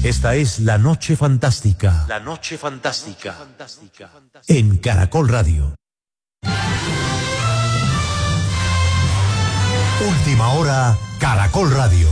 Esta es La Noche Fantástica. La Noche Fantástica. En Caracol Radio. Última hora, Caracol Radio.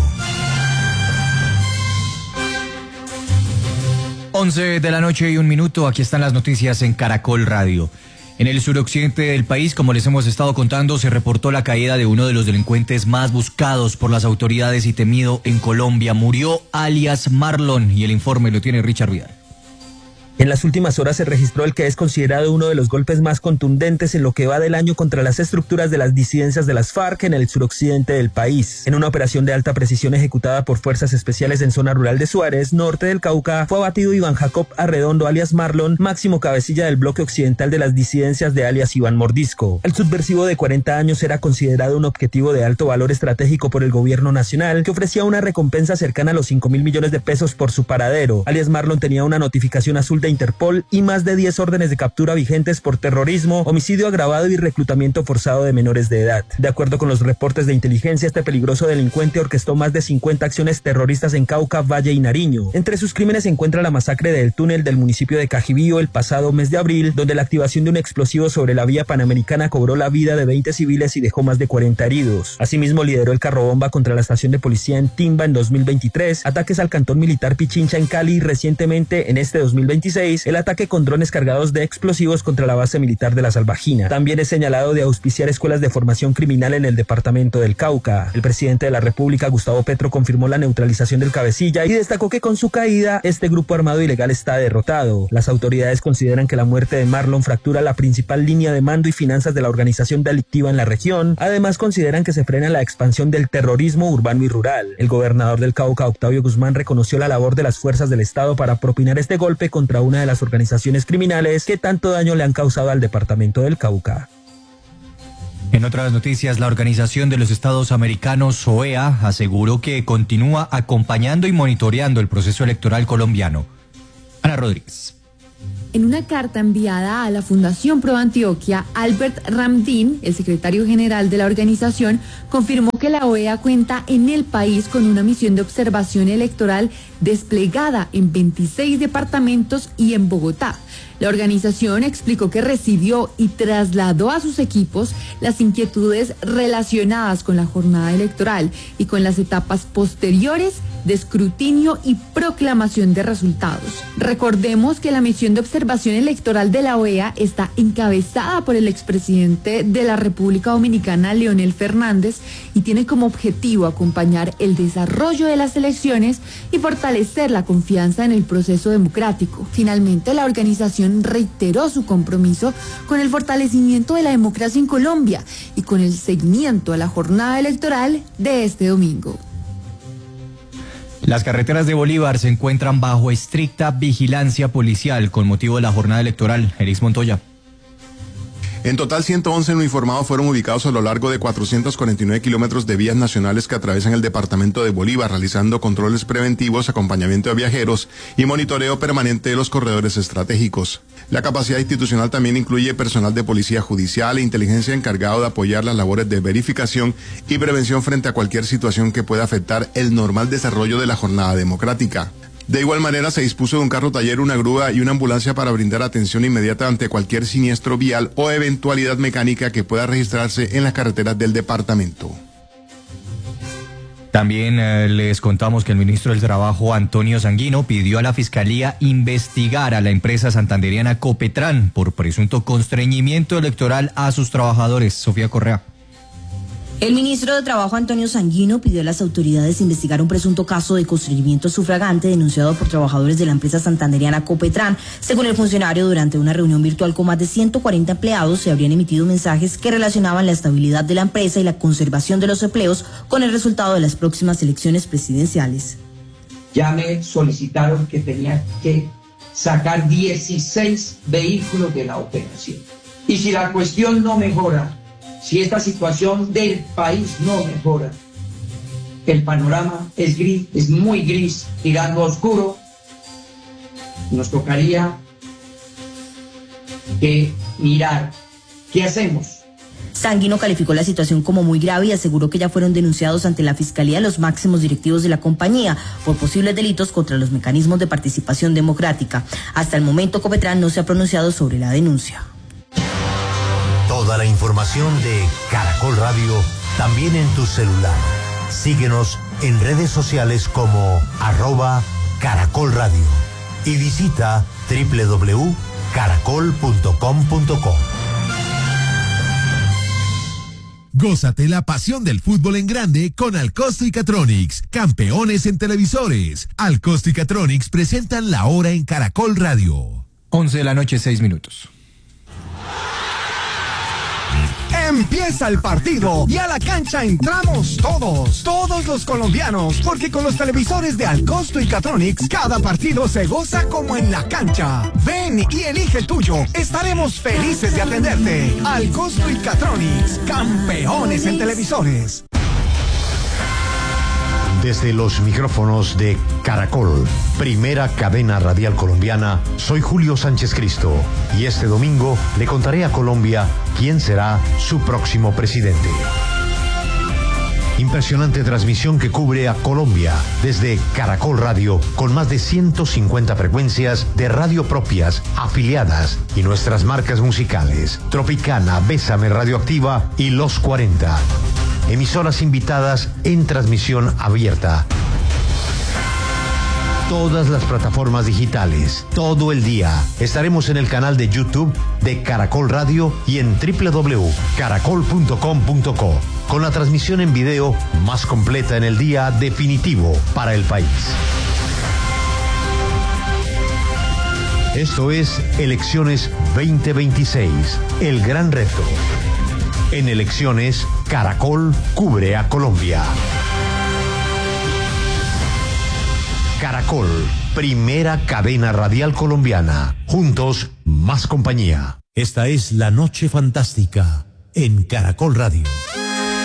11 de la noche y 1 minuto. Aquí están las noticias en Caracol Radio. En el suroccidente del país, como les hemos estado contando, se reportó la caída de uno de los delincuentes más buscados por las autoridades y temido en Colombia. Murió alias Marlon y el informe lo tiene Richard Vidal. En las últimas horas se registró el que es considerado uno de los golpes más contundentes en lo que va del año contra las estructuras de las disidencias de las FARC en el suroccidente del país. En una operación de alta precisión ejecutada por fuerzas especiales en zona rural de Suárez, norte del Cauca, fue abatido Iván Jacob Arredondo, alias Marlon, máximo cabecilla del bloque occidental de las disidencias de alias Iván Mordisco. El subversivo de 40 años era considerado un objetivo de alto valor estratégico por el gobierno nacional, que ofrecía una recompensa cercana a los 5.000 millones de pesos por su paradero. Alias Marlon tenía una notificación azul de Interpol y más de 10 órdenes de captura vigentes por terrorismo, homicidio agravado y reclutamiento forzado de menores de edad. De acuerdo con los reportes de inteligencia, este peligroso delincuente orquestó más de 50 acciones terroristas en Cauca, Valle y Nariño. Entre sus crímenes se encuentra la masacre del túnel del municipio de Cajibío el pasado mes de abril, donde la activación de un explosivo sobre la vía panamericana cobró la vida de 20 civiles y dejó más de 40 heridos. Asimismo, lideró el carrobomba contra la estación de policía en Timba en 2023, ataques al cantón militar Pichincha en Cali y recientemente, en este 2026, el ataque con drones cargados de explosivos contra la base militar de La Salvajina. También es señalado de auspiciar escuelas de formación criminal en el departamento del Cauca. El presidente de la República, Gustavo Petro, confirmó la neutralización del cabecilla y destacó que con su caída, este grupo armado ilegal está derrotado. Las autoridades consideran que la muerte de Marlon fractura la principal línea de mando y finanzas de la organización delictiva en la región. Además, consideran que se frena la expansión del terrorismo urbano y rural. El gobernador del Cauca, Octavio Guzmán, reconoció la labor de las fuerzas del Estado para propinar este golpe contra una de las organizaciones criminales que tanto daño le han causado al departamento del Cauca. En otras noticias, la Organización de los Estados Americanos, OEA, aseguró que continúa acompañando y monitoreando el proceso electoral colombiano. Ana Rodríguez. En una carta enviada a la Fundación Pro Antioquia, Albert Ramdin, el secretario general de la organización, confirmó que la OEA cuenta en el país con una misión de observación electoral desplegada en 26 departamentos y en Bogotá. La organización explicó que recibió y trasladó a sus equipos las inquietudes relacionadas con la jornada electoral y con las etapas posteriores de escrutinio y proclamación de resultados. Recordemos que la misión de observación electoral de la OEA está encabezada por el expresidente de la República Dominicana, Leonel Fernández, y tiene como objetivo acompañar el desarrollo de las elecciones y fortalecer la confianza en el proceso democrático. Finalmente, la organización reiteró su compromiso con el fortalecimiento de la democracia en Colombia y con el seguimiento a la jornada electoral de este domingo. Las carreteras de Bolívar se encuentran bajo estricta vigilancia policial con motivo de la jornada electoral. Eris Montoya. En total, 111 uniformados fueron ubicados a lo largo de 449 kilómetros de vías nacionales que atraviesan el departamento de Bolívar, realizando controles preventivos, acompañamiento de viajeros y monitoreo permanente de los corredores estratégicos. La capacidad institucional también incluye personal de policía judicial e inteligencia encargado de apoyar las labores de verificación y prevención frente a cualquier situación que pueda afectar el normal desarrollo de la jornada democrática. De igual manera, se dispuso de un carro taller, una grúa y una ambulancia para brindar atención inmediata ante cualquier siniestro vial o eventualidad mecánica que pueda registrarse en las carreteras del departamento. También les contamos que el ministro del Trabajo, Antonio Sanguino, pidió a la Fiscalía investigar a la empresa santanderiana Copetran por presunto constreñimiento electoral a sus trabajadores. Sofía Correa. El ministro de Trabajo, Antonio Sanguino, pidió a las autoridades investigar un presunto caso de constreñimiento sufragante denunciado por trabajadores de la empresa santanderiana Copetran. Según el funcionario, durante una reunión virtual con más de 140 empleados se habrían emitido mensajes que relacionaban la estabilidad de la empresa y la conservación de los empleos con el resultado de las próximas elecciones presidenciales. Ya me solicitaron que tenía que sacar 16 vehículos de la operación. Y si la cuestión no mejora, si esta situación del país no mejora, el panorama es gris, es muy gris, tirando a oscuro. Nos tocaría que mirar qué hacemos. Sanguino calificó la situación como muy grave y aseguró que ya fueron denunciados ante la Fiscalía los máximos directivos de la compañía por posibles delitos contra los mecanismos de participación democrática. Hasta el momento, Copetran no se ha pronunciado sobre la denuncia. Toda la información de Caracol Radio también en tu celular. Síguenos en redes sociales como @Caracol Radio y visita www.caracol.com.co. Gózate la pasión del fútbol en grande con Alcosto y Catronics, campeones en televisores. Alcosto y Catronics presentan La Hora en Caracol Radio. 11 de la noche, 6 minutos. Empieza el partido y a la cancha entramos todos los colombianos, porque con los televisores de Alcosto y Catronics, cada partido se goza como en la cancha. Ven y elige el tuyo, estaremos felices de atenderte. Alcosto y Catronics, campeones en televisores. Desde los micrófonos de Caracol, primera cadena radial colombiana, soy Julio Sánchez Cristo y este domingo le contaré a Colombia quién será su próximo presidente. Impresionante transmisión que cubre a Colombia desde Caracol Radio, con más de 150 frecuencias de radio propias, afiliadas y nuestras marcas musicales: Tropicana, Bésame, Radioactiva y Los 40. Emisoras invitadas en transmisión abierta. Todas las plataformas digitales, todo el día. Estaremos en el canal de YouTube de Caracol Radio y en www.caracol.com.co, con la transmisión en video más completa en el día definitivo para el país. Esto es Elecciones 2026, el gran reto. En elecciones, Caracol cubre a Colombia. Caracol, primera cadena radial colombiana. Juntos, más compañía. Esta es La Noche Fantástica en Caracol Radio.